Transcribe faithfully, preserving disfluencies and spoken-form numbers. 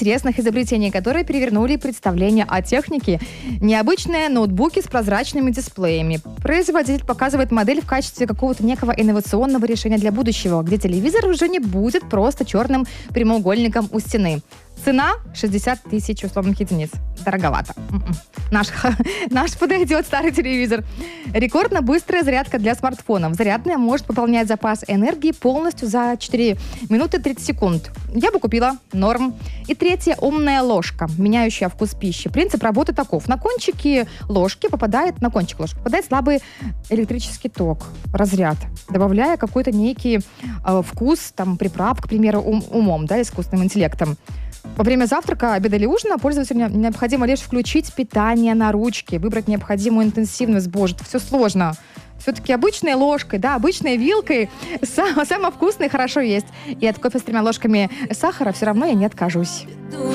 интересных изобретений, которые перевернули представление о технике. Необычные ноутбуки с прозрачными дисплеями. Производитель показывает модель в качестве какого-то некого инновационного решения для будущего, где телевизор уже не будет просто черным прямоугольником у стены. Цена шестьдесят тысяч условных единиц. Дороговато. М-м. Наш, наш подойдет старый телевизор. Рекордно быстрая зарядка для смартфонов. Зарядная может пополнять запас энергии полностью за четыре минуты тридцать секунд. Я бы купила. Норм. И третья — умная ложка, меняющая вкус пищи. Принцип работы таков. На кончики ложки попадает, на кончик ложки попадает слабый электрический ток, разряд, добавляя какой-то некий э, вкус, там, приправ, к примеру, ум, умом, да, искусственным интеллектом. Во время завтрака, обеда или ужина пользователю необходимо лишь включить питание на ручке, выбрать необходимую интенсивность. Боже, это все сложно. Все-таки обычной ложкой, да, обычной вилкой самое вкусное хорошо есть. И от кофе с тремя ложками сахара все равно я не откажусь.